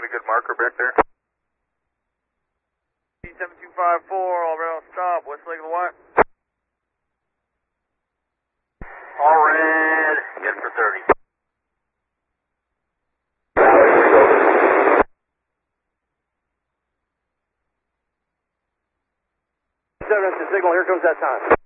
a good marker back there? 7254, all red on stop, west leg of the white. All red, good for 30. Seven, that's the signal, here comes that time.